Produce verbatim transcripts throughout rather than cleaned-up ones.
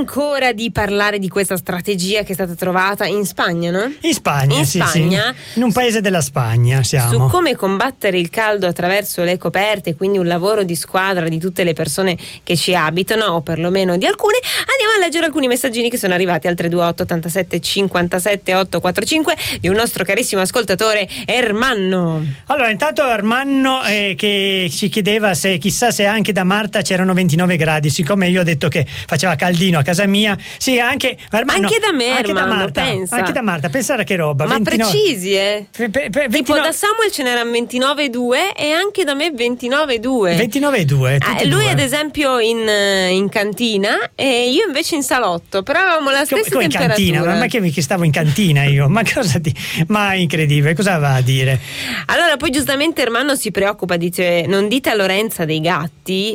ancora di parlare di questa strategia che è stata trovata in Spagna, no? In Spagna, in sì, Spagna, sì. In un paese della Spagna siamo. Su come combattere il caldo attraverso le coperte, quindi un lavoro di squadra di tutte le persone che ci abitano, o perlomeno di alcune. Andiamo a leggere alcuni messaggini che sono arrivati al tre due otto ottantasette cinquantasette ottocentoquarantacinque di un nostro carissimo ascoltatore Ermanno. Allora, intanto Ermanno eh, che ci chiedeva se chissà se anche da Marta c'erano ventinove gradi, siccome io ho detto che faceva caldino a casa mia. Sì, anche Ermanno, anche da me, anche Ermanno, da Marta, pensa. Anche da Marta, pensare che roba. Ma ventinove precisi, eh? Pe, pe, pe, ventinove Tipo da Samuel ce n'erano ventinove virgola due e anche da me ventinove virgola due. ventinove virgola due. Eh, lui ad esempio in, in cantina e io invece in salotto, però avevamo la stessa come in temperatura. cantina? Ma che, che stavo in cantina io? Ma cosa ti... Ma incredibile, cosa va a dire? Allora poi giustamente Ermanno si preoccupa, dice non dite a Lorenza dei gatti,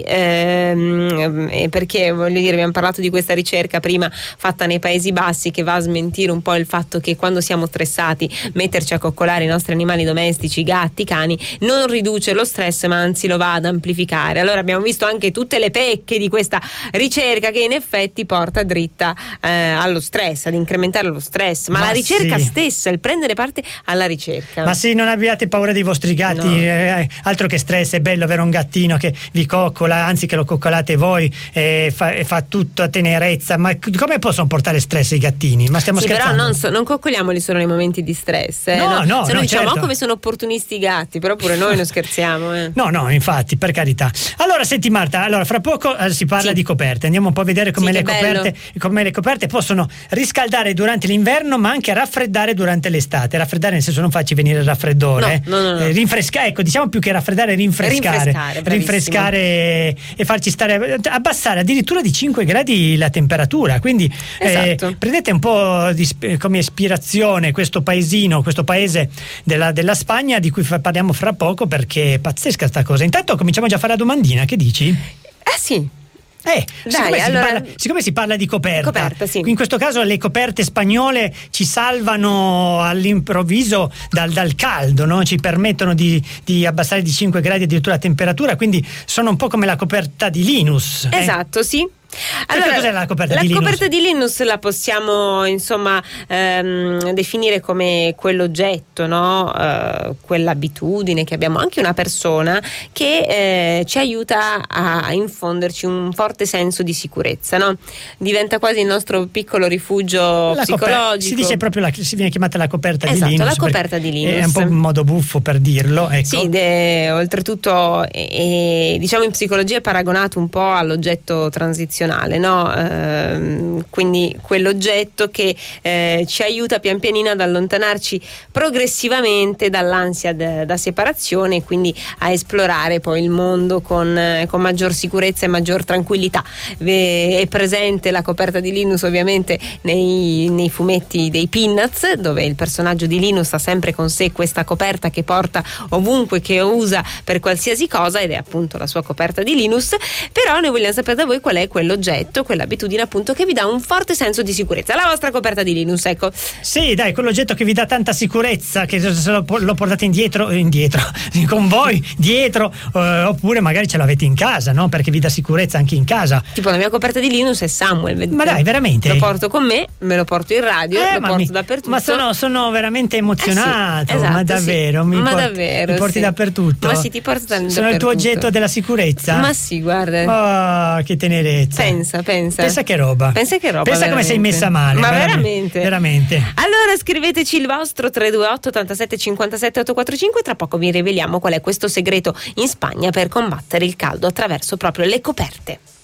ehm, perché voglio dire abbiamo parlato di questa ricerca prima fatta nei Paesi Bassi che va a smentire un po' il fatto che quando siamo stressati metterci a coccolare i nostri animali domestici, gatti, cani, non riduce lo stress ma anzi lo va ad amplificare. Allora abbiamo visto anche tutte le pecche di questa ricerca che in effetti porta dritta eh, allo stress, ad incrementare lo stress, ma, ma la ricerca sì. stessa, il prendere parte alla ricerca. Ma sì, non abbiate paura dei vostri gatti, No. eh, altro che stress, è bello avere un gattino che vi coccola, anzi che lo coccolate voi e fa, e fa tutto a tenerezza. Ma come possono portare stress i gattini? Ma stiamo sì, scherzando? però non, so, non coccoliamoli solo nei momenti di stress, eh, no, no? no, se no, noi diciamo certo. oh, come sono opportunisti i gatti, però pure noi non scherziamo, eh. No, no, infatti, per carità. Allora, senti Marta, allora fra poco eh, si parla sì. di coperte. Andiamo un po' a vedere come, Sì, le che coperte, come le coperte possono riscaldare durante l'inverno, ma anche raffreddare durante l'estate. Raffreddare nel senso non farci venire il raffreddore, no, no, no, no. Eh, rinfrescare, ecco, diciamo più che raffreddare, rinfrescare. Rinfrescare, rinfrescare e, e farci stare, abbassare addirittura di cinque gradi la temperatura. Quindi esatto. eh, prendete un po' di, come ispirazione questo paesino, questo paese della, della Spagna di cui fa, parliamo fra poco, perché è pazzesca sta cosa. Intanto cominciamo già a fare la domandina, che dici? Eh sì. Eh, Dai, siccome, allora... si parla, siccome si parla di coperta, coperta sì. in questo caso le coperte spagnole ci salvano all'improvviso dal, dal caldo, no? Ci permettono di, di abbassare di cinque gradi addirittura la temperatura, quindi sono un po' come la coperta di Linus. Esatto, eh? sì. Allora, cos'è la coperta la di Linus? La coperta di Linus la possiamo insomma ehm, definire come quell'oggetto, no? Eh, quell'abitudine che abbiamo, anche una persona che eh, ci aiuta a infonderci un forte senso di sicurezza, no? Diventa quasi il nostro piccolo rifugio la psicologico. Coper- si dice proprio la, si viene chiamata la coperta esatto, di Linus. la coperta di Linus. È un po' un modo buffo per dirlo, ecco. Sì, de, oltretutto è, è, diciamo in psicologia è paragonato un po' all'oggetto transizionale, no? Ehm, quindi quell'oggetto che eh, ci aiuta pian pianino ad allontanarci progressivamente dall'ansia de, da separazione e quindi a esplorare poi il mondo con, eh, con maggior sicurezza e maggior tranquillità. Ve, è presente la coperta di Linus ovviamente nei, nei fumetti dei Peanuts, dove il personaggio di Linus ha sempre con sé questa coperta che porta ovunque, che usa per qualsiasi cosa, ed è appunto la sua coperta di Linus. Però noi vogliamo sapere da voi qual è quell'oggetto, quell'abitudine appunto che vi dà un forte senso di sicurezza. La vostra coperta di Linus, ecco. Sì, dai, quell'oggetto che vi dà tanta sicurezza, che se lo, lo portate indietro, indietro con voi, dietro, eh, oppure magari ce l'avete in casa, no? Perché vi dà sicurezza anche in casa. Tipo la mia coperta di Linus è Samuel, vedete? Ma dai, veramente? Lo porto con me, me lo porto in radio, eh, lo ma porto mi, dappertutto. Ma sono, sono veramente emozionato, eh sì, esatto, ma davvero, sì. mi, ma porti, davvero, mi porti sì. dappertutto. Ma sì, ti porto dappertutto. Sono il tuo oggetto della sicurezza? Ma sì, guarda. Oh, che tenerezza. Pensa, pensa. Pensa che roba. Pensa che roba. Pensa veramente. come sei messa male. Ma veramente. veramente. Veramente. Allora scriveteci il vostro tre due otto ottantasette cinquantasette ottocentoquarantacinque. Tra poco vi riveliamo qual è questo segreto in Spagna per combattere il caldo attraverso proprio le coperte.